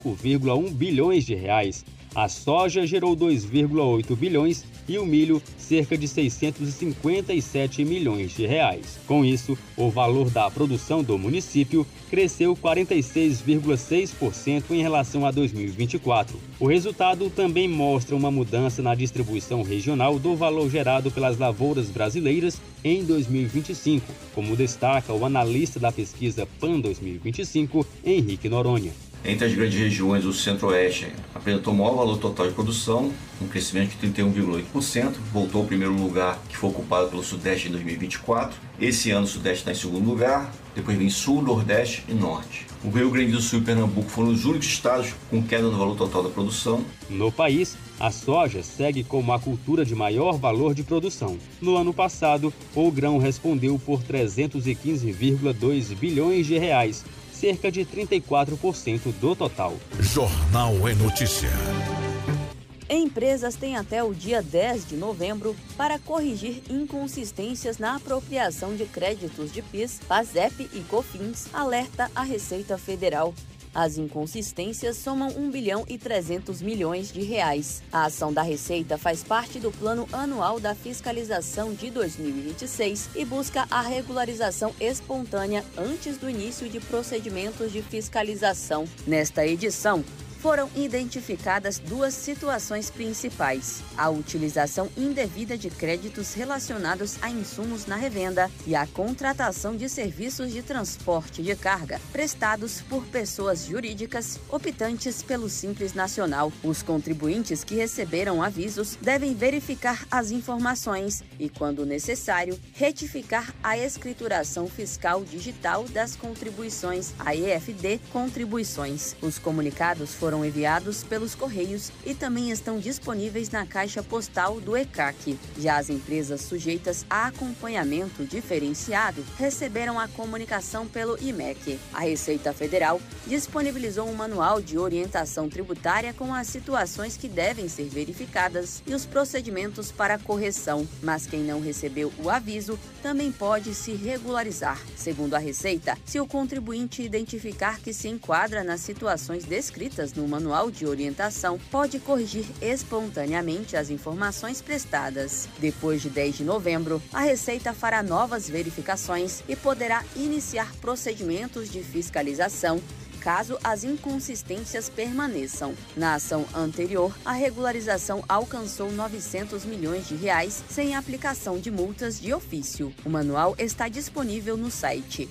5,1 bilhões de reais. A soja gerou 2,8 bilhões e o milho cerca de 657 milhões de reais. Com isso, o valor da produção do município cresceu 46,6% em relação a 2024. O resultado também mostra uma mudança na distribuição regional do valor gerado pelas lavouras brasileiras em 2025, como destaca o analista da pesquisa PAN 2025, Henrique Noronha. Entre as grandes regiões, o Centro-Oeste apresentou maior valor total de produção, um crescimento de 31,8%, voltou ao primeiro lugar, que foi ocupado pelo Sudeste em 2024. Esse ano o Sudeste está em segundo lugar, depois vem Sul, Nordeste e Norte. O Rio Grande do Sul e Pernambuco foram os únicos estados com queda no valor total da produção. No país, a soja segue como a cultura de maior valor de produção. No ano passado, o grão respondeu por 315,2 bilhões de reais, cerca de 34% do total. Jornal é Notícia. Empresas têm até o dia 10 de novembro para corrigir inconsistências na apropriação de créditos de PIS, PASEP e COFINS, alerta a Receita Federal. As inconsistências somam 1 bilhão e 300 milhões de reais. A ação da Receita faz parte do Plano Anual da Fiscalização de 2026 e busca a regularização espontânea antes do início de procedimentos de fiscalização. Nesta edição, foram identificadas duas situações principais: a utilização indevida de créditos relacionados a insumos na revenda e a contratação de serviços de transporte de carga prestados por pessoas jurídicas optantes pelo Simples Nacional. Os contribuintes que receberam avisos devem verificar as informações e, quando necessário, retificar a escrituração fiscal digital das contribuições, a EFD Contribuições. Os comunicados foram enviados pelos Correios e também estão disponíveis na caixa postal do ECAC. Já as empresas sujeitas a acompanhamento diferenciado receberam a comunicação pelo IMEC. A Receita Federal disponibilizou um manual de orientação tributária com as situações que devem ser verificadas e os procedimentos para correção, mas quem não recebeu o aviso também pode se regularizar. Segundo a Receita, se o contribuinte identificar que se enquadra nas situações descritas no manual de orientação, pode corrigir espontaneamente as informações prestadas. Depois de 10 de novembro, a Receita fará novas verificações e poderá iniciar procedimentos de fiscalização caso as inconsistências permaneçam. Na ação anterior, a regularização alcançou 900 milhões de reais sem aplicação de multas de ofício. O manual está disponível no site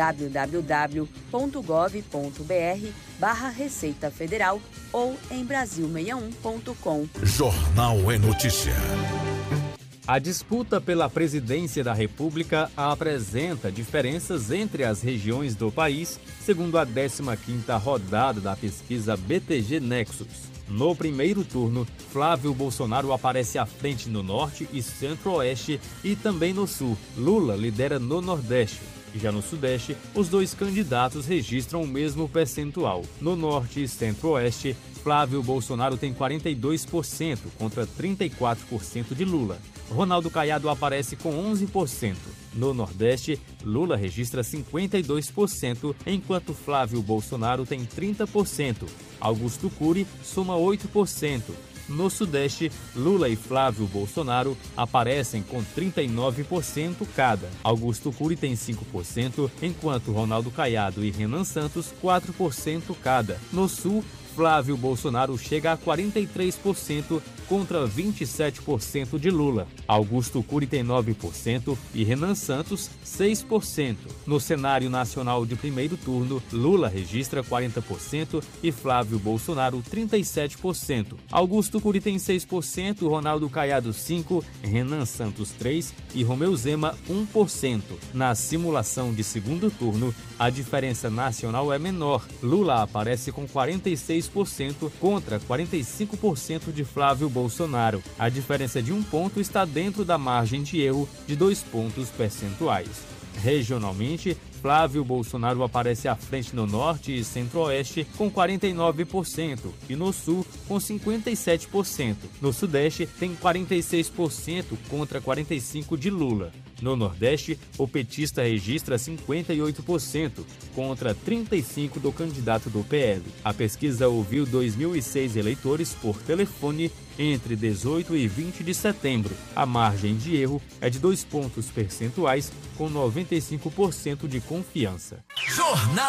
www.gov.br/Receita Federal ou em brasil61.com. Jornal é Notícia. A disputa pela presidência da República apresenta diferenças entre as regiões do país, segundo a 15ª rodada da pesquisa BTG Nexus. No primeiro turno, Flávio Bolsonaro aparece à frente no Norte e Centro-Oeste e também no Sul. Lula lidera no Nordeste. Já no Sudeste, os dois candidatos registram o mesmo percentual. No Norte e Centro-Oeste, Flávio Bolsonaro tem 42% contra 34% de Lula. Ronaldo Caiado aparece com 11%. No Nordeste, Lula registra 52%, enquanto Flávio Bolsonaro tem 30%. Augusto Cury soma 8%. No Sudeste, Lula e Flávio Bolsonaro aparecem com 39% cada. Augusto Cury tem 5%, enquanto Ronaldo Caiado e Renan Santos 4% cada. No Sul, Flávio Bolsonaro chega a 43% contra 27% de Lula. Augusto Cury tem 9% e Renan Santos 6%. No cenário nacional de primeiro turno, Lula registra 40% e Flávio Bolsonaro 37%. Augusto Cury tem 6%, Ronaldo Caiado 5%, Renan Santos 3% e Romeu Zema 1%. Na simulação de segundo turno, a diferença nacional é menor. Lula aparece com 46% contra 45% de Flávio Bolsonaro. A diferença de 1 ponto está dentro da margem de erro de 2 pontos percentuais. Regionalmente, Flávio Bolsonaro aparece à frente no Norte e Centro-Oeste com 49% e no Sul com 57%. No Sudeste tem 46% contra 45% de Lula. No Nordeste, o petista registra 58%, contra 35% do candidato do PL. A pesquisa ouviu 2.006 eleitores por telefone entre 18 e 20 de setembro. A margem de erro é de 2 pontos percentuais, com 95% de confiança.